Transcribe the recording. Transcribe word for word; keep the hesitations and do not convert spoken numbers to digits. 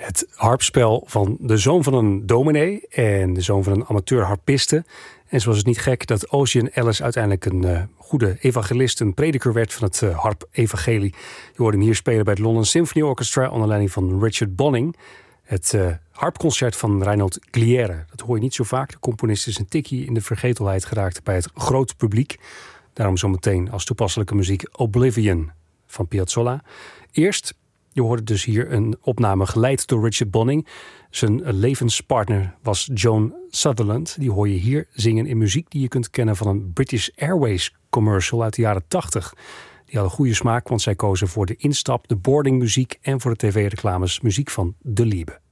Het harpspel van de zoon van een dominee en de zoon van een amateur harpiste. En zo was het niet gek dat Ocean Ellis uiteindelijk een uh, goede evangelist, een prediker werd van het uh, harp-evangelie. Je hoorde hem hier spelen bij het London Symphony Orchestra onder leiding van Richard Bonning. Het uh, harpconcert van Reinhold Gliere. Dat hoor je niet zo vaak. De componist is een tikkie in de vergetelheid geraakt bij het grote publiek. Daarom zometeen als toepasselijke muziek Oblivion van Piazzolla. Eerst, je hoorde dus hier een opname geleid door Richard Bonning. Zijn levenspartner was Joan Sutherland. Die hoor je hier zingen in muziek die je kunt kennen van een British Airways commercial uit de jaren tachtig. Die hadden goede smaak, want zij kozen voor de instap, de boardingmuziek en voor de tv-reclames muziek van De Liebe.